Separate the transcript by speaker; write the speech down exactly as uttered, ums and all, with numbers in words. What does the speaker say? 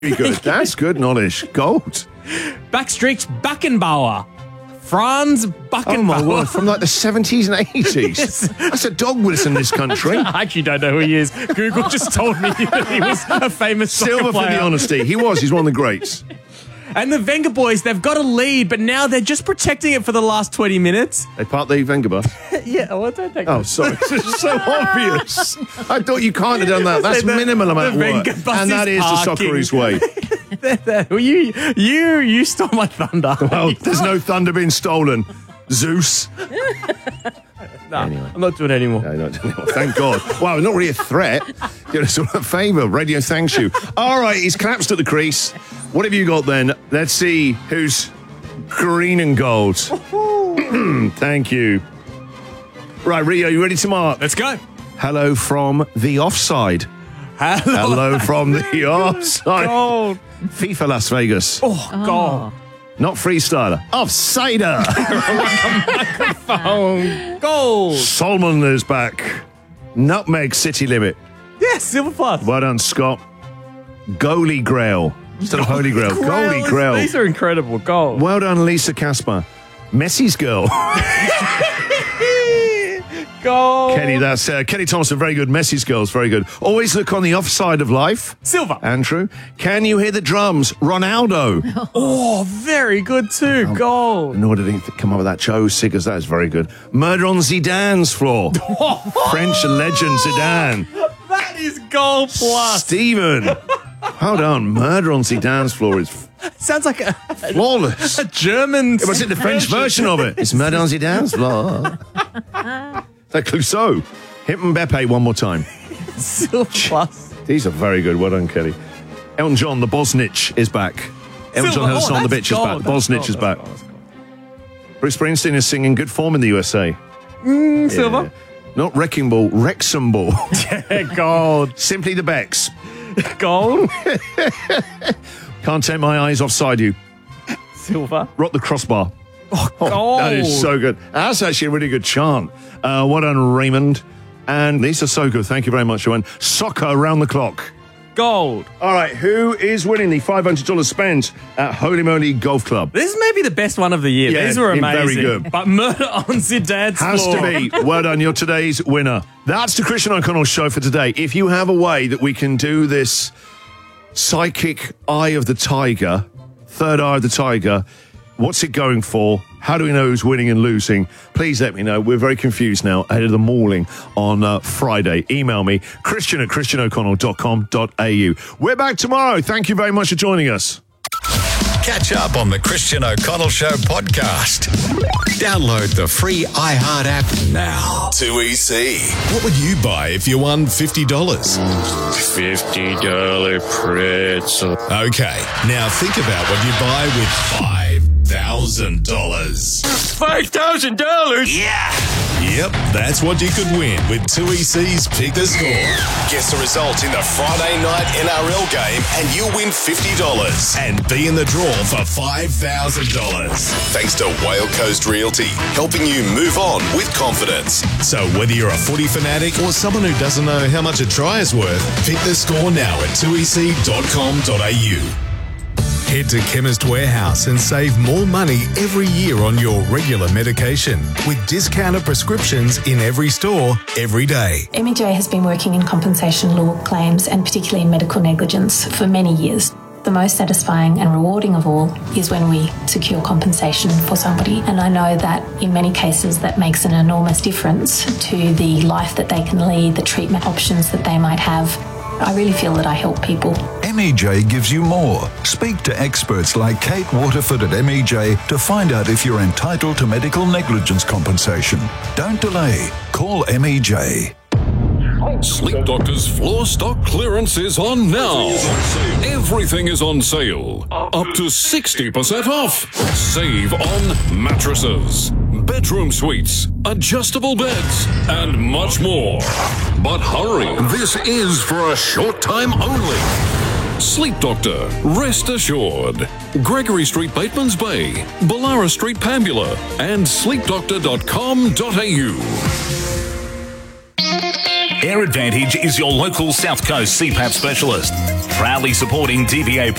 Speaker 1: Very good. That's good knowledge. Gold.
Speaker 2: Backstreet's Beckenbauer. Franz Beckenbauer.
Speaker 1: Oh, my word. From like the seventies and eighties.
Speaker 2: Yes.
Speaker 1: That's a dog Willis in this country.
Speaker 2: I actually don't know who he is. Google just told me that he was a famous soccer
Speaker 1: Silver for
Speaker 2: player.
Speaker 1: the honesty. He was. He's one of the greats.
Speaker 2: And the Wenger boys, they've got a lead, but now they're just protecting it for the last twenty minutes.
Speaker 1: They part the Wenger bus.
Speaker 2: Yeah, well, don't take
Speaker 1: Oh, sorry. It's so obvious. I thought you can't have done that. That's
Speaker 2: The-
Speaker 1: minimal amount of
Speaker 2: the
Speaker 1: work.
Speaker 2: Wenger bus
Speaker 1: And that
Speaker 2: is
Speaker 1: is the
Speaker 2: parking.
Speaker 1: Socceroos way.
Speaker 2: Well, you, you, you stole my thunder.
Speaker 1: Well, there's no thunder being stolen. Zeus.
Speaker 2: Nah,
Speaker 1: anyway.
Speaker 2: I'm not doing it anymore.
Speaker 1: No, not anymore. Thank God. Wow, not really a threat. Doing us all a favour. Radio thanks you. All right, he's collapsed at the crease. What have you got then? Let's see who's green and gold. Thank you. Right, Rio, you ready to mark?
Speaker 2: Let's go.
Speaker 1: Hello from the offside.
Speaker 2: Hello.
Speaker 1: Hello from the offside.
Speaker 2: Gold.
Speaker 1: FIFA Las Vegas.
Speaker 2: Oh, gold.
Speaker 1: Not freestyler. Offsider.
Speaker 2: Phone. Gold.
Speaker 1: Solomon is back. Nutmeg City Limit.
Speaker 2: Yes, silver plus.
Speaker 1: Well done, Scott. Goalie Grail. Instead of Holy Grail. Goalie Grail.
Speaker 2: These are incredible. Gold.
Speaker 1: Well done, Lisa Casper. Messi's girl.
Speaker 2: Gold.
Speaker 1: Kenny, that's uh, Kenny Thompson. Very good. Messi's girl's very good. Always look on the offside of life.
Speaker 2: Silver.
Speaker 1: Andrew. Can you hear the drums? Ronaldo.
Speaker 2: Oh, very good too. Gold.
Speaker 1: Nor did he th- come up with that. Joe Siggers. That is very good. Murder on Zidane's floor. French legend Zidane.
Speaker 2: That is gold plus.
Speaker 1: Stephen. Well done. Murder on Zidane's floor is
Speaker 2: Sounds like a,
Speaker 1: flawless.
Speaker 2: a German.
Speaker 1: It was it the French version of it. It's Murder on Zidane's floor. That Clouseau. Hit Mbappe one more time.
Speaker 2: silver plus.
Speaker 1: These are very good. Well done, Kelly. Elton John, the Bosnich, is back. Elton John
Speaker 2: Silver.
Speaker 1: has a
Speaker 2: Oh,
Speaker 1: song, The
Speaker 2: that's
Speaker 1: Bitch is
Speaker 2: gold.
Speaker 1: back. The
Speaker 2: That's
Speaker 1: Bosnich
Speaker 2: gold.
Speaker 1: is
Speaker 2: That's
Speaker 1: back.
Speaker 2: gold. That's gold.
Speaker 1: Bruce Springsteen is singing Good Form in the U S A.
Speaker 2: Mm, silver.
Speaker 1: Yeah. Not Wrecking Ball, Wrexham Ball.
Speaker 2: Yeah, gold.
Speaker 1: Simply the Becks.
Speaker 2: Gold.
Speaker 1: Can't take my eyes offside you.
Speaker 2: Silver.
Speaker 1: Rock the Crossbar.
Speaker 2: Oh,
Speaker 1: Oh,
Speaker 2: gold.
Speaker 1: that is so good. That's actually a really good chant. Uh, well done, Raymond. And these are so good. Thank you very much, Joanne. Soccer around the clock.
Speaker 2: Gold.
Speaker 1: All right, who is winning the five hundred dollars spent at Holy Moly Golf Club?
Speaker 2: This may be the best one of the year.
Speaker 1: Yeah,
Speaker 2: These were
Speaker 1: very
Speaker 2: amazing.
Speaker 1: good.
Speaker 2: But Murder on Zidane's
Speaker 1: Has
Speaker 2: floor.
Speaker 1: to be. Well done. You're today's winner. That's the Christian O'Connell show for today. If you have a way that we can do this psychic eye of the tiger, third eye of the tiger, what's it going for? How do we know who's winning and losing? Please let me know. We're very confused now ahead of the mauling on uh, Friday. Email me, Christian at christian o'connell dot com dot a u. We're back tomorrow. Thank you very much for joining us.
Speaker 3: Catch up on the Christian O'Connell Show podcast. Download the free iHeart app now.
Speaker 4: too easy.
Speaker 3: What would you buy if you won fifty dollars?
Speaker 5: fifty dollars pretzel.
Speaker 3: Okay, now think about what you buy with five thousand dollars.
Speaker 5: five thousand dollars?
Speaker 3: Yeah! Yep, that's what you could win with two E C's Pick the Score.
Speaker 4: Guess the result in the Friday night N R L game and you'll win fifty dollars.
Speaker 3: And be in the draw for five thousand dollars.
Speaker 4: Thanks to Whale Coast Realty, helping you move on with confidence.
Speaker 3: So whether you're a footy fanatic or someone who doesn't know how much a try is worth, pick the score now at two e c dot com dot a u. Head to Chemist Warehouse and save more money every year on your regular medication with discounted prescriptions in every store, every day.
Speaker 6: M E J has been working in compensation law claims and particularly in medical negligence for many years. The most satisfying and rewarding of all is when we secure compensation for somebody. And I know that in many cases that makes an enormous difference to the life that they can lead, the treatment options that they might have. I really feel that I help people.
Speaker 7: M E J gives you more. Speak to experts like Kate Waterford at M E J to find out if you're entitled to medical negligence compensation. Don't delay. Call M E J.
Speaker 8: Sleep Doctor's floor stock clearance is on now. Everything is on sale. Up to sixty percent off. Save on mattresses, bedroom suites, adjustable beds, and much more. But hurry, this is for a short time only. Sleep Doctor, rest assured. Gregory Street, Bateman's Bay, Ballara Street, Pambula, and sleep doctor dot com dot a u.
Speaker 9: Air Advantage is your local South Coast C PAP specialist, proudly supporting D V A